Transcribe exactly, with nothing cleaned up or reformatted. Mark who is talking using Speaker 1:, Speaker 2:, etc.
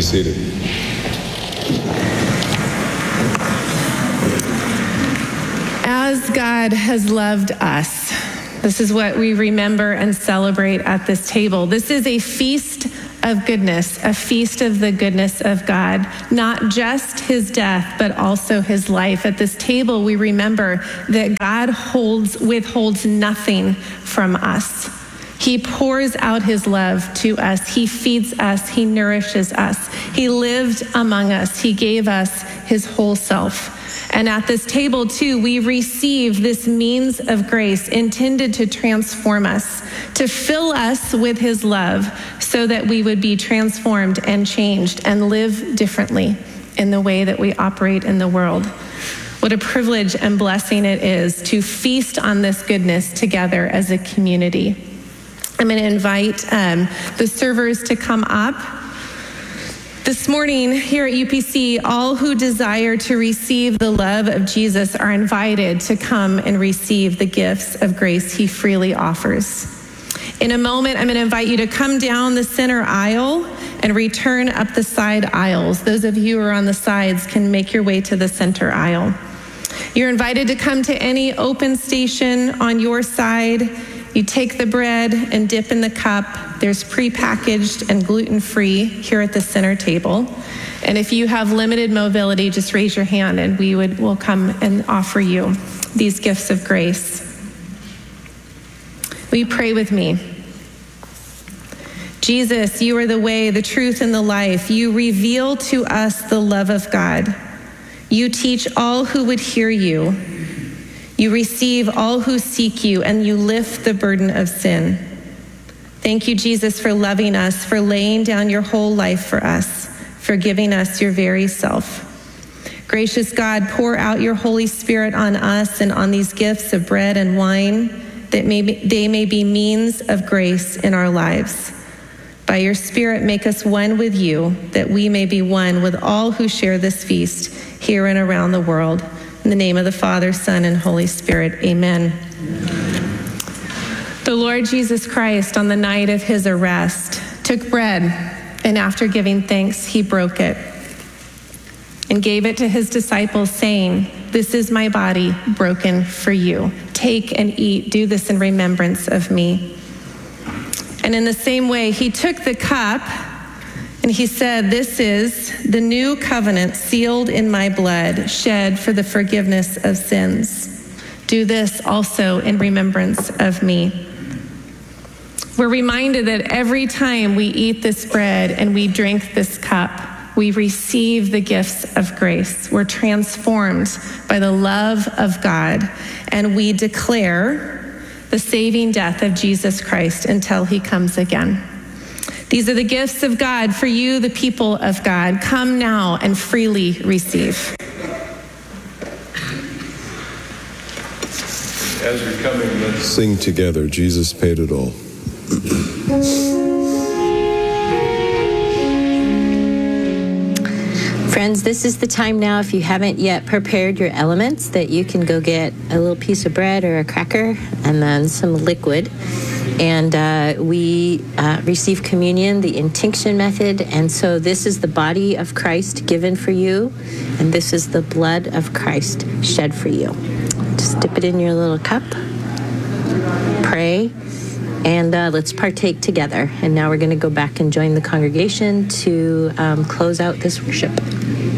Speaker 1: seated.
Speaker 2: As God has loved us, this is what we remember and celebrate at this table. This is a feast of goodness, a feast of the goodness of God, not just his death, but also his life. At this table, we remember that God holds, withholds nothing from us. He pours out his love to us. He feeds us. He nourishes us. He lived among us. He gave us his whole self. And at this table, too, we receive this means of grace intended to transform us, to fill us with his love so that we would be transformed and changed and live differently in the way that we operate in the world. What a privilege and blessing it is to feast on this goodness together as a community. I'm going to invite um, the servers to come up. This morning here at U P C, all who desire to receive the love of Jesus are invited to come and receive the gifts of grace he freely offers. In a moment, I'm going to invite you to come down the center aisle and return up the side aisles. Those of you who are on the sides can make your way to the center aisle. You're invited to come to any open station on your side. You take the bread and dip in the cup. There's prepackaged and gluten-free here at the center table. And if you have limited mobility, just raise your hand and we would will come and offer you these gifts of grace. Will you pray with me? Jesus, you are the way, the truth, and the life. You reveal to us the love of God. You teach all who would hear you. You receive all who seek you, and you lift the burden of sin. Thank you, Jesus, for loving us, for laying down your whole life for us, for giving us your very self. Gracious God, pour out your Holy Spirit on us and on these gifts of bread and wine, that may be, they may be means of grace in our lives. By your Spirit, make us one with you, that we may be one with all who share this feast here and around the world. In the name of the Father, Son, and Holy Spirit, amen. The Lord Jesus Christ, on the night of his arrest, took bread, and after giving thanks, he broke it and gave it to his disciples, saying, "This is my body broken for you. Take and eat. Do this in remembrance of me." And in the same way, he took the cup, and he said, "This is the new covenant sealed in my blood, shed for the forgiveness of sins. Do this also in remembrance of me." We're reminded that every time we eat this bread and we drink this cup, we receive the gifts of grace. We're transformed by the love of God, and we declare the saving death of Jesus Christ until he comes again. These are the gifts of God for you, the people of God. Come now and freely receive.
Speaker 1: As you're coming, let's sing together, Jesus Paid It All.
Speaker 3: Friends, this is the time now, if you haven't yet prepared your elements, that you can go get a little piece of bread or a cracker and then some liquid. And uh, we uh, receive communion, the intinction method. And so this is the body of Christ given for you, and this is the blood of Christ shed for you. Just dip it in your little cup, pray, and uh, let's partake together. And now we're going to go back and join the congregation to um, close out this worship.